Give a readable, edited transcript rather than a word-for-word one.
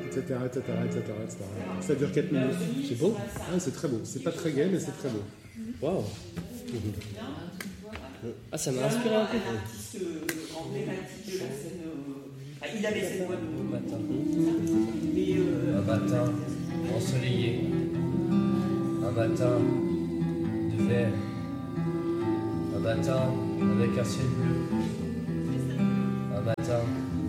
etc., etc., etc., etc. Ça dure 4 minutes. C'est beau. Ah, c'est très beau. C'est pas très gai, mais c'est très beau. Waouh. Ah, ça m'a inspiré un peu. L'artiste emblématique de la scène. Il avait cette voix de Matin. Un matin ensoleillé, un matin de verre, un matin avec un ciel bleu, un matin